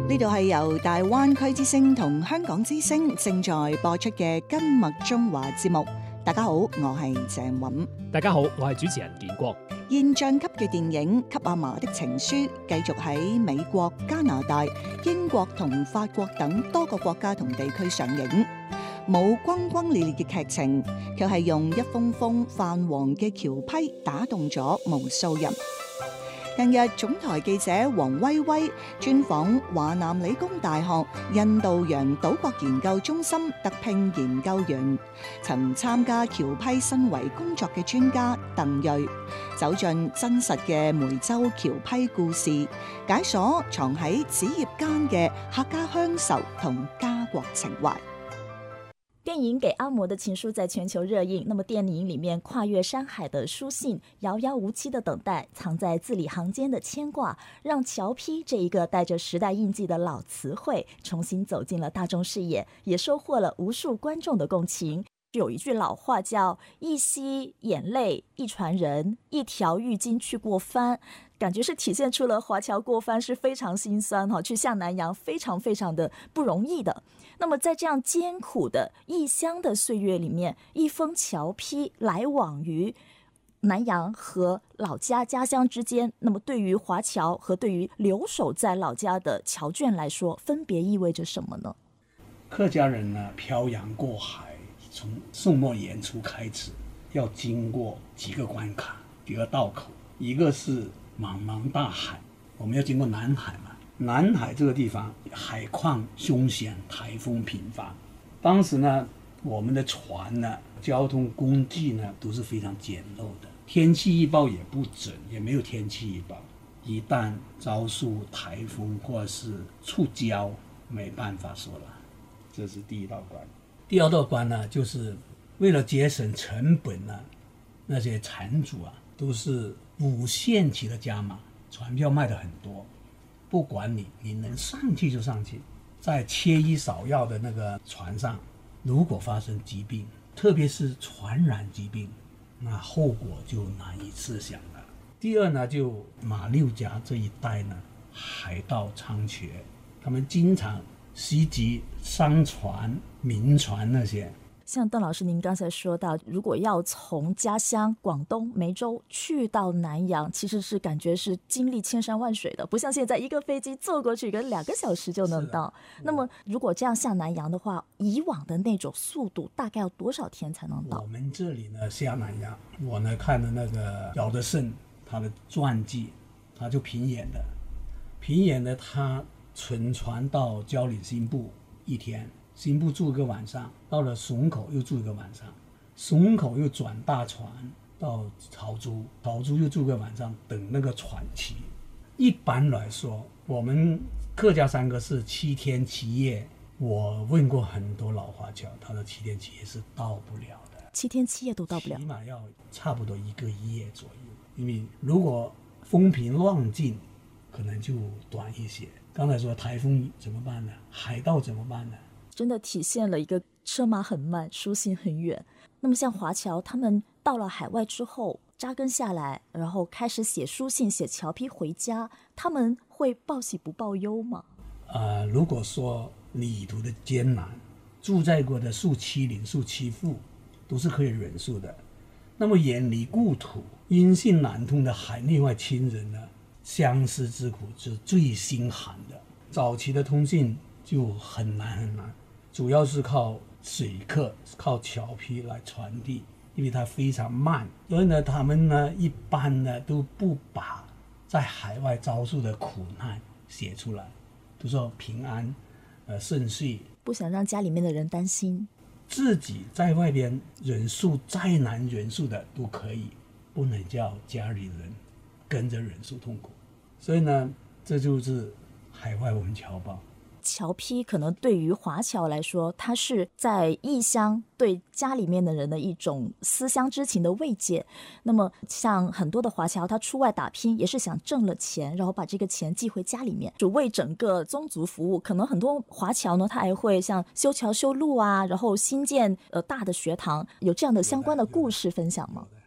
呢度係由大灣區之聲同香港之聲正在播出嘅《今麥中華》節目。大家好，我係鄭韻。 大家好，我係主持人建國。 現象級嘅電影《給阿嫲的情書》繼續喺美國、加拿大、英國同法國等多個國家同地區上映。冇轟轟烈烈嘅劇情，卻係用一封封泛黃嘅橋批打動咗無數人。近日，總台記者黃威威專訪華南理工大學印度洋島國研究中心特聘研究員，曾參加僑批申遺工作嘅專家鄧瑞，走進真實嘅梅州僑批故事，解鎖藏喺紙頁間嘅客家鄉愁同家國情懷。 電影《給阿嬤的情書》在全球熱映，那麼電影裏面跨越山海的書信，遙遙無期的等待，藏在字裡行間的牽掛，讓僑批這一個帶着時代印記的老詞彙重新走進了大眾視野，也收穫了無數觀眾的共情。有一句老話叫一夕眼淚一傳人，一條浴巾去過番，感覺是體現出了華僑過番是非常心酸，去下南洋非常非常的不容易的。那麼在這樣艱苦的異鄉的歲月裡面，一封僑批來往於南洋和老家家鄉之間，那麼對於華僑和對於留守在老家的僑眷來說，分別意味着什麼呢？ 客家人呢，漂洋過海，從宋末元初開始，要經過幾個關卡、幾個道口。一個是茫茫大海，我們要經過南海嘛。南海這個地方海況兇險，颱風頻繁。當時呢，我們的船呢，交通工具呢，都是非常簡陋的。天氣預報也不準，也沒有天氣預報。一旦遭受颱風或是觸礁，沒辦法說了。這是第一道關。第二道關呢，就是為了節省成本呢，那些船主啊，都是無限期的加碼，船票賣得很多。不管你能上去就上去，在缺醫少藥的那個船上，如果發生疾病，特別是傳染疾病，那後果就難以設想了。第二呢，就馬六甲這一帶呢，海盜猖獗，他們經常襲擊商船、民船那些。 像鄧老師您剛才說到，如果要從家鄉廣東梅州去到南洋，其實是感覺是經歷千山萬水的，不像現在一個飛機坐過去，可能2個小時就能到。那麼如果這樣下南洋的話，以往的那種速度大概要多少天才能到？ 我們這裡呢，下南洋，我呢看了那個姚德勝他的傳記，他就平遠的他乘船到蕉嶺新部1天，新部住個晚上，到了淞口又住一個晚上，淞口又轉大船到潮州又住個晚上，等那個船期。一般來說，我們客家3個是7天7夜。我問過很多老華僑，他的7天7夜是到不了的，7 天7夜都到不了， 起碼要差不多1個月左右。因為如果風平浪靜，可能就短一些。剛才說颱風怎麼辦呢？海盜怎麼辦呢？ 真的體現了一個車馬很慢，書信很遠。那麼像華僑，他們到了海外之後扎根下來，然後開始寫書信、寫僑批回家，他們會報喜不報憂嗎？ 如果說旅途的艱難，住在過的受欺凌、受欺負，都是可以忍受的。那麼遠離故土、音信難通的海內外親人呢，相思之苦是最心寒的。早期的通信就很難，主要是靠水客、靠僑批來傳遞，因為它非常慢，所以呢，他們呢一般呢都不把在海外遭受的苦難寫出來，都說平安、順遂， 不想讓家裡面的人擔心。 自己在外邊忍受再難忍受的都可以，不能叫家裡人跟着忍受痛苦。所以呢，這就是海外文僑報。 僑批可能對於華僑來說，它是在異鄉對家裡面的人的一種思鄉之情的慰藉。那麼像很多的華僑，他出外打拼也是想掙了錢，然後把這個錢寄回家裡面，就為整個宗族服務。可能很多華僑呢，他還會像修橋修路啊，然後新建大的學堂，有這樣的相關的故事分享嗎？